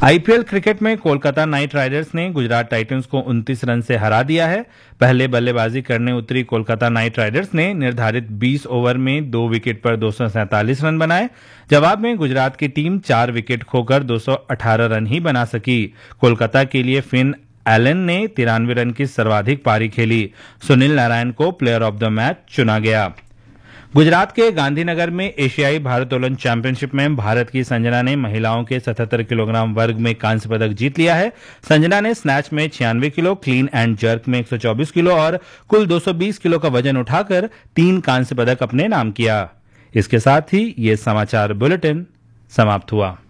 IPL cricket में Kolkata night Riders ने Gujarat Titans को 29 रन से हरा दिया है। पहले बल्लेबाजी करने उतरी कोलकाता नाइट राइडर्स ने निर्धारित 20 ओवर में 2 विकेट पर 247 रन बनाए। जवाब में गुजरात की टीम 4 विकेट खोकर 218 रन ही बना सकी। कोलकाता के लिए फिन एलन ने 93 रन की सर्वाधिक पारी खेली। सुनील नारायण को प्लेयर ऑफ द मैच चुना गया। गुजरात के गांधीनगर में एशियाई भारोत्तोलन चैंपियनशिप में भारत की संजना ने महिलाओं के 77 किलोग्राम वर्ग में कांस्य पदक जीत लिया है। संजना ने स्नैच में 96 किलो, क्लीन एंड जर्क में 124 किलो और कुल 220 किलो का वजन उठाकर 3 कांस्य पदक अपने नाम किया। इसके साथ ही ये समाचार बुलेटिन समाप्त हुआ।